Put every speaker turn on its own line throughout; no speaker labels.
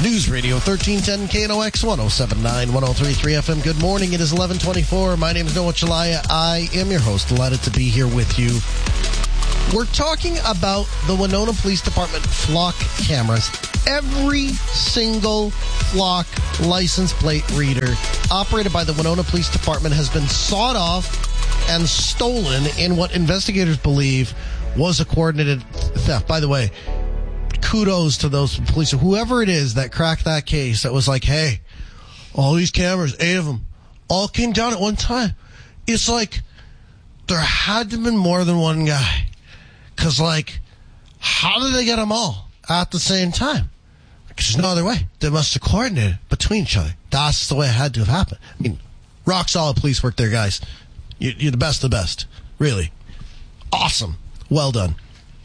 News Radio 1310 KNOX 107.9 103.3 FM. Good morning. It is 11:24. My name is Noah Chalaya. I am your host. Delighted to be here with you. We're talking about the Winona Police Department flock cameras. Every single flock license plate reader operated by the Winona Police Department has been sawed off and stolen in what investigators believe was a coordinated theft. By the way, kudos to those police, whoever it is that cracked that case, that was like, hey, all these cameras, 8 of them, all came down at one time. It's like there had to have been more than one guy. Because, like, how did they get them all at the same time? Because there's no other way. They must have coordinated between each other. That's the way it had to have happened. I mean, rock solid police work there, guys. You're the best of the best. Really. Awesome. Well done.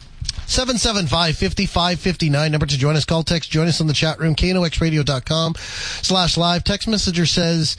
775-5559. Number to join us. Call, text, join us on the chat room. KNOXradio.com/live. Text messenger says,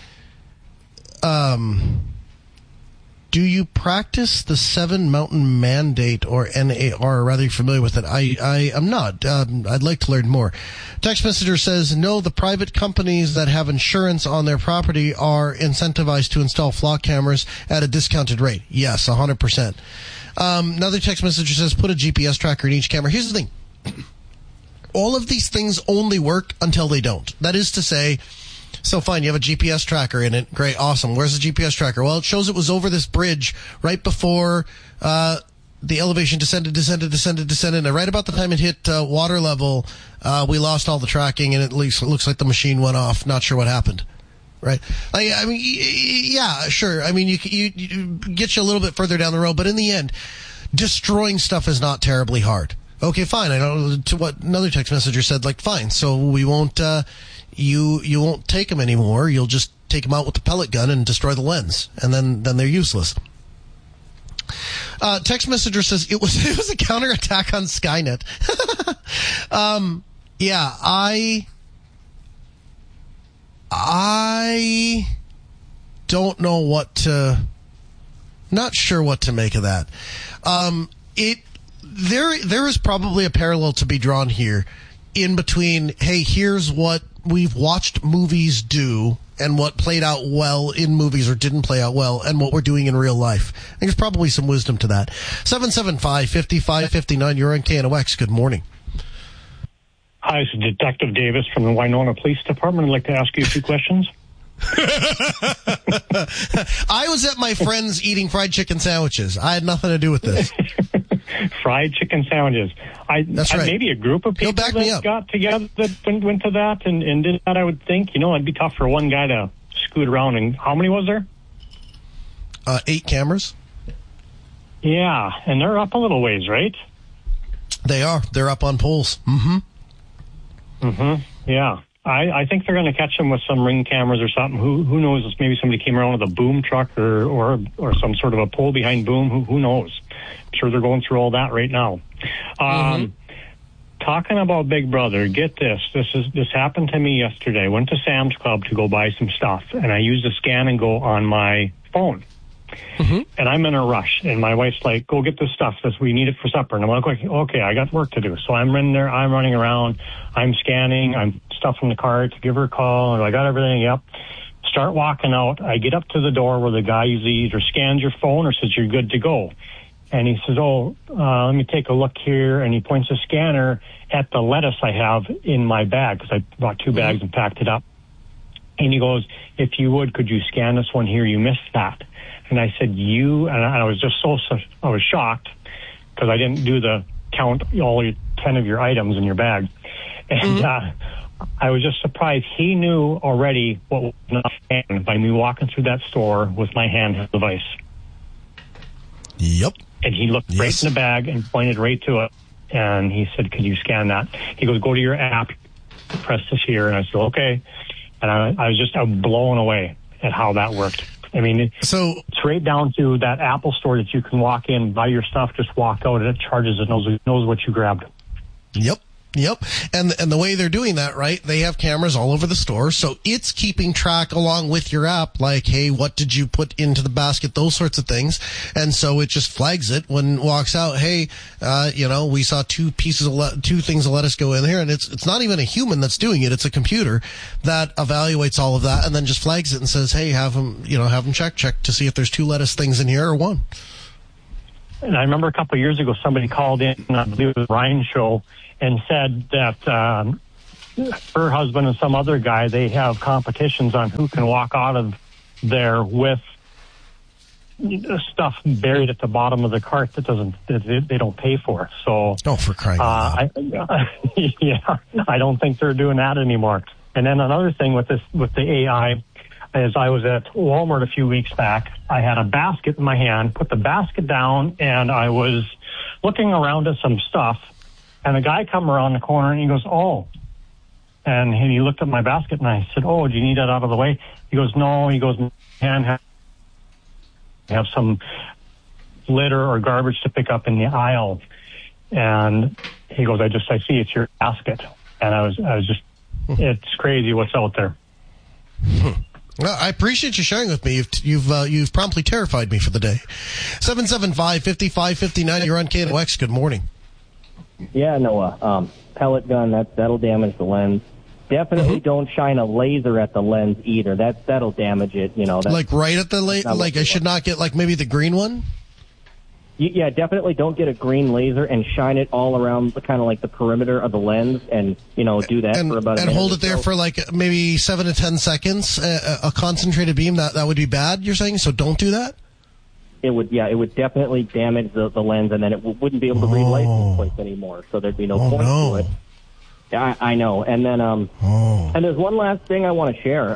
do you practice the 7 Mountain Mandate or NAR? Rather, you're familiar with it. I am not. I'd like to learn more. Text messenger says, no, the private companies that have insurance on their property are incentivized to install flock cameras at a discounted rate. Yes, 100%. Another text messenger says, put a GPS tracker in each camera. Here's the thing. All of these things only work until they don't. That is to say, so fine, you have a GPS tracker in it. Great, awesome. Where's the GPS tracker? Well, it shows it was over this bridge right before the elevation descended. And right about the time it hit water level, we lost all the tracking, and it looks like the machine went off. Not sure what happened. Right? I mean, yeah, sure. I mean, you get you a little bit further down the road, but in the end, destroying stuff is not terribly hard. Okay, fine. I know to what another text messenger said, like, fine. So we won't, you won't take them anymore. You'll just take them out with the pellet gun and destroy the lens, and then they're useless. Text messenger says it was a counterattack on Skynet. Yeah, I don't know not sure what to make of that. There is probably a parallel to be drawn here in between, hey, here's what we've watched movies do and what played out well in movies or didn't play out well and what we're doing in real life. I think there's probably some wisdom to that. 775-5559, you're on KNOX. Good morning.
Hi, this is Detective Davis from the Winona Police Department. I'd like to ask you a few questions.
I was at my friend's eating fried chicken sandwiches. I had nothing to do with this.
Fried chicken sandwiches.
That's right.
Maybe a group of people that got together that went to that and did that, I would think. You know, it'd be tough for one guy to scoot around. And how many was there?
8 cameras.
Yeah, and they're up a little ways, right?
They are. They're up on poles. Mm-hmm.
Mm-hmm. Yeah. I think they're going to catch them with some ring cameras or something. Who knows? Maybe somebody came around with a boom truck or some sort of a pole behind boom. Who knows? I'm sure they're going through all that right now. Talking about Big Brother, get this. This happened to me yesterday. I went to Sam's Club to go buy some stuff, and I used a Scan and Go on my phone. Mm-hmm. And I'm in a rush, and my wife's like, go get this stuff. We need it for supper. And I'm like, okay, I got work to do. So I'm in there. I'm running around. I'm scanning. I'm stuffing the cart to give her a call. And I got everything. Yep. Start walking out. I get up to the door where the guy usually either scans your phone or says you're good to go. And he says, let me take a look here. And he points a scanner at the lettuce I have in my bag because I bought 2 bags and packed it up. And he goes, if you would, could you scan this one here? You missed that. And I said, and I was just I was shocked because I didn't do the count all 10 of your items in your bag. And I was just surprised. He knew already what was not scanned by me walking through that store with my handheld device.
Yep.
And he looked right in the bag and pointed right to it. And he said, could you scan that? He goes, go to your app, press this here. And I said, okay. And I was just blown away at how that worked. I mean, it's right down to that Apple store that you can walk in, buy your stuff, just walk out, and it charges it, knows what you grabbed.
Yep. Yep. And the way they're doing that, right, they have cameras all over the store, so it's keeping track along with your app, like, hey, what did you put into the basket, those sorts of things. And so it just flags it when it walks out, hey, we saw two things of lettuce go in here, and it's not even a human that's doing it, it's a computer that evaluates all of that and then just flags it and says, hey, have them check to see if there's 2 lettuce things in here or 1.
And I remember a couple of years ago, somebody called in, I believe it was Ryan's show, and said that her husband and some other guy, they have competitions on who can walk out of there with stuff buried at the bottom of the cart that they don't pay for. So,
for crying out loud.
Yeah, I don't think they're doing that anymore. And then another thing with the AI, is I was at Walmart a few weeks back. I had a basket in my hand, put the basket down, and I was looking around at some stuff. And a guy come around the corner and he goes, oh. And he looked at my basket and I said, oh, do you need that out of the way? He goes, no. He goes, man, have some litter or garbage to pick up in the aisle. And he goes, I see it's your basket. And I was just, it's crazy what's out there.
Well, I appreciate you sharing with me. You've promptly terrified me for the day. 775-5559, you're on KNOX. Good morning.
Yeah, Noah. Pellet gun, that'll damage the lens. Definitely don't shine a laser at the lens either. That'll damage it.
Like right at the laser. Like I should not get like maybe the green one.
Yeah, definitely don't get a green laser and shine it all around kind of like the perimeter of the lens, and do that for about a minute. And
hold it there for like maybe 7 to 10 seconds. A concentrated beam that would be bad. You're saying, so don't do that.
It would definitely damage the lens, and then it wouldn't be able to read license plates anymore. So there'd be no point to it. Yeah, I know. And then, and there's one last thing I want to share.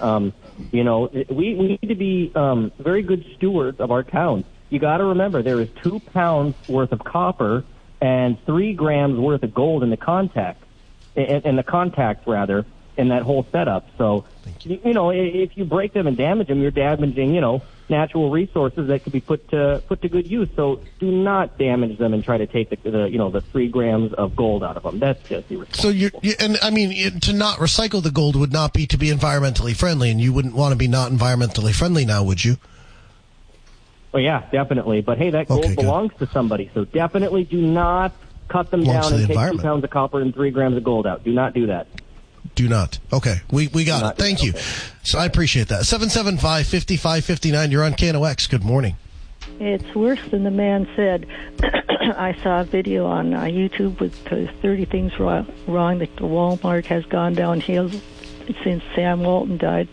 We need to be very good stewards of our town. You got to remember there is 2 pounds worth of copper and 3 grams worth of gold in the contacts in that whole setup. So, if you break them and damage them, you're damaging, natural resources that could be put to good use. So do not damage them and try to take the 3 grams of gold out of them. That's just irresponsible.
So to not recycle the gold would not be to be environmentally friendly, and you wouldn't want to be not environmentally friendly now, would you?
Well, yeah, definitely. But hey, that gold belongs to somebody, so definitely do not cut them down and take 2 pounds of copper and 3 grams of gold out. Do not do that.
Do not. Okay. We got it. Thank you.
Okay.
So I appreciate that. 775-5559. You're on KNOX. Good morning.
It's worse than the man said. I saw a video on YouTube with 30 things wrong that the Walmart has gone downhill since Sam Walton died.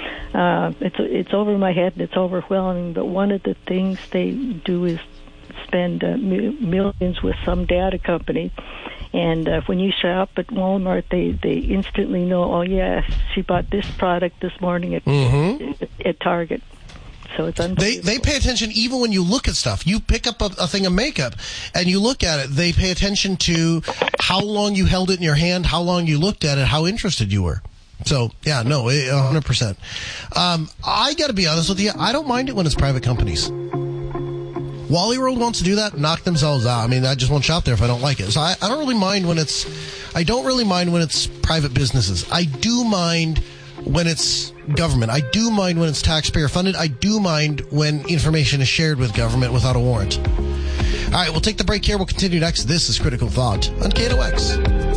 It's over my head and it's overwhelming, but one of the things they do is spend millions with some data company. And when you shop at Walmart, they instantly know, oh, yeah, she bought this product this morning at Target. So it's unbelievable.
They pay attention even when you look at stuff. You pick up a thing of makeup and you look at it. They pay attention to how long you held it in your hand, how long you looked at it, how interested you were. So, yeah, no, 100%. I got to be honest with you. I don't mind it when it's private companies. Wally World wants to do that, knock themselves out. I mean, I just won't shop there if I don't like it. So I don't really mind when it's private businesses. I do mind when it's government. I do mind when it's taxpayer funded. I do mind when information is shared with government without a warrant. All right, we'll take the break here. We'll continue next. This is Critical Thought on KNOX.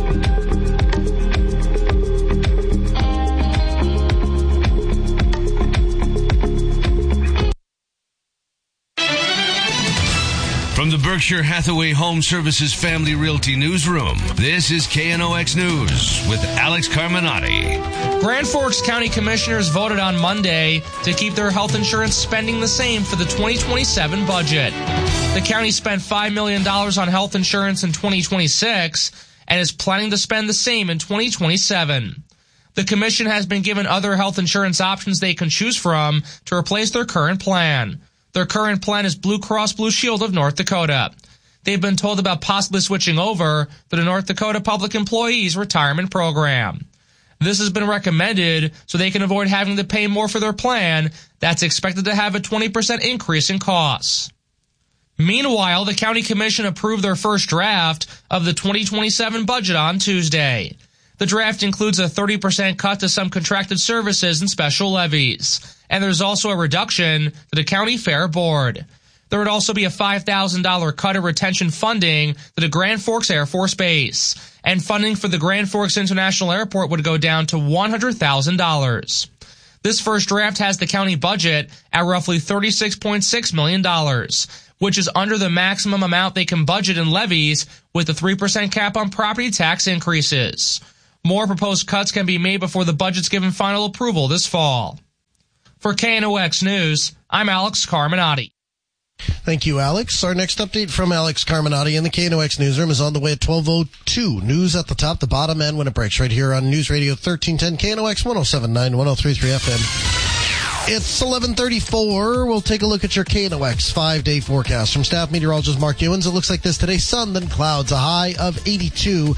From the Berkshire Hathaway Home Services Family Realty Newsroom, this is KNOX News with Alex Carminati.
Grand Forks County Commissioners voted on Monday to keep their health insurance spending the same for the 2027 budget. The county spent $5 million on health insurance in 2026 and is planning to spend the same in 2027. The commission has been given other health insurance options they can choose from to replace their current plan. Their current plan is Blue Cross Blue Shield of North Dakota. They've been told about possibly switching over to the North Dakota Public Employees Retirement Program. This has been recommended so they can avoid having to pay more for their plan that's expected to have a 20% increase in costs. Meanwhile, the county commission approved their first draft of the 2027 budget on Tuesday. The draft includes a 30% cut to some contracted services and special levies. And there's also a reduction to the county fair board. There would also be a $5,000 cut of retention funding to the Grand Forks Air Force Base. And funding for the Grand Forks International Airport would go down to $100,000. This first draft has the county budget at roughly $36.6 million, which is under the maximum amount they can budget in levies with the 3% cap on property tax increases. More proposed cuts can be made before the budget's given final approval this fall. For KNOX News, I'm Alex Carminati.
Thank you, Alex. Our next update from Alex Carminati in the KNOX newsroom is on the way at 12:02. News at the top, the bottom, and when it breaks right here on News Radio 1310 KNOX 107.9, 103.3 FM. It's 11:34. We'll take a look at your KNOX 5-day forecast. From staff meteorologist Mark Ewens, it looks like this today. Sun, then clouds, a high of 82.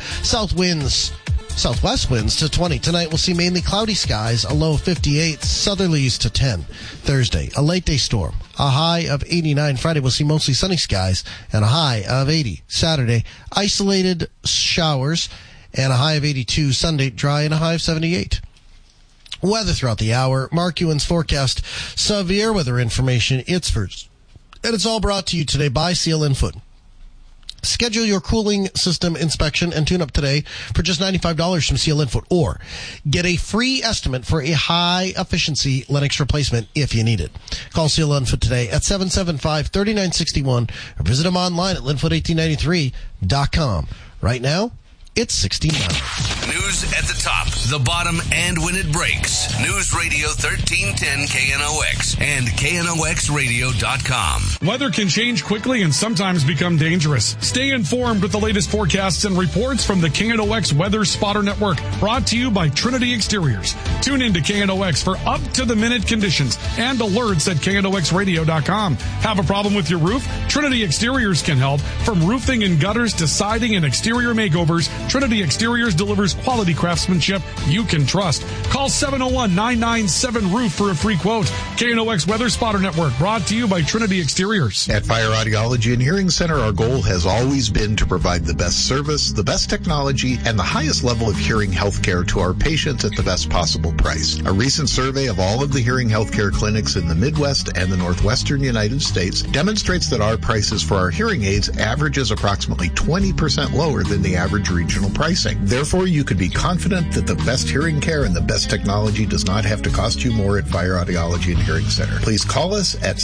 Southwest winds to 20. Tonight we'll see mainly cloudy skies, a low of 58. Southerlies to 10. Thursday, a late day storm, a high of 89. Friday we'll see mostly sunny skies and a high of 80. Saturday, isolated showers and a high of 82. Sunday, dry and a high of 78. Weather throughout the hour. Mark Ewens forecast severe weather information. It's first. And it's all brought to you today by Seal Infoot. Schedule your cooling system inspection and tune up today for just $95 from Seal Infoot, or get a free estimate for a high-efficiency Lennox replacement if you need it. Call Seal Infoot today at 775-3961 or visit them online at linfoot1893.com. Right now, it's 69.
News at the top, the bottom, and when it breaks. News Radio 1310 KNOX and KNOXradio.com.
Weather can change quickly and sometimes become dangerous. Stay informed with the latest forecasts and reports from the KNOX Weather Spotter Network, brought to you by Trinity Exteriors. Tune in to KNOX for up-to-the-minute conditions and alerts at KNOXradio.com. Have a problem with your roof? Trinity Exteriors can help. From roofing and gutters to siding and exterior makeovers, Trinity Exteriors delivers quality craftsmanship you can trust. Call 701-997-ROOF for a free quote. KNOX Weather Spotter Network, brought to you by Trinity Exteriors.
At Fire Audiology and Hearing Center, our goal has always been to provide the best service, the best technology, and the highest level of hearing health care to our patients at the best possible price. A recent survey of all of the hearing health care clinics in the Midwest and the Northwestern United States demonstrates that our prices for our hearing aids averages approximately 20% lower than the average regional pricing. Therefore, you could be confident that the best hearing care and the best technology does not have to cost you more at Fire Audiology and Hearing Center. Please call us at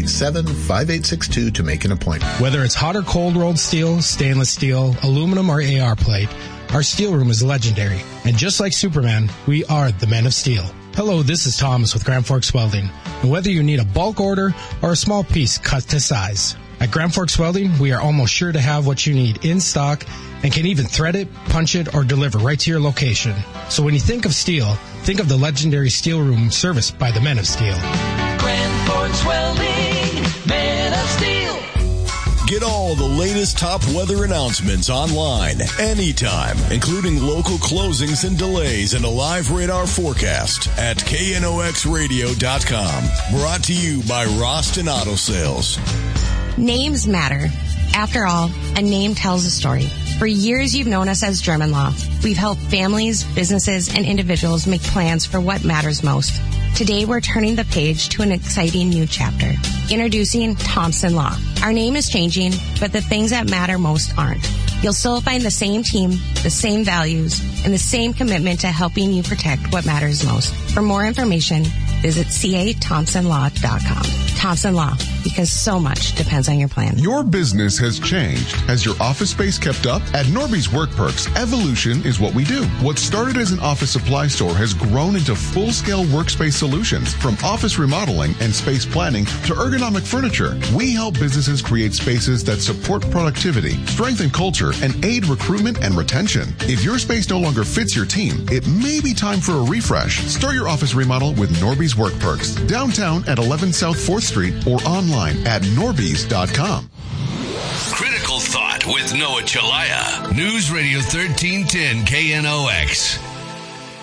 787-5862 to make an appointment.
Whether it's hot or cold rolled steel, stainless steel, aluminum, or AR plate, our steel room is legendary. And just like Superman, we are the Men of Steel. Hello, this is Thomas with Grand Forks Welding. And whether you need a bulk order or a small piece cut to size, at Grand Forks Welding, we are almost sure to have what you need in stock and can even thread it, punch it, or deliver right to your location. So when you think of steel, think of the legendary steel room serviced by the Men of Steel.
Grand Forks Welding, Men of Steel.
Get all the latest top weather announcements online, anytime, including local closings and delays and a live radar forecast at KNOXradio.com. Brought to you by Roston Auto Sales.
Names matter. After all, a name tells a story. For years, you've known us as German Law. We've helped families, businesses, and individuals make plans for what matters most. Today, we're turning the page to an exciting new chapter. Introducing Thompson Law. Our name is changing, but the things that matter most aren't. You'll still find the same team, the same values, and the same commitment to helping you protect what matters most. For more information, visit cathompsonlaw.com. Thompson Law, because so much depends on your plan.
Your business has changed. Has your office space kept up? At Norby's Work Perks, evolution is what we do. What started as an office supply store has grown into full-scale workspace solutions, from office remodeling and space planning to ergonomic furniture. We help businesses create spaces that support productivity, strengthen culture, and aid recruitment and retention. If your space no longer fits your team, it may be time for a refresh. Start your office remodel with Norby's Work Perks, downtown at 11 South 4th Street or online at norbys.com.
Critical Thought with Noah Chelaya. News Radio 1310 KNOX.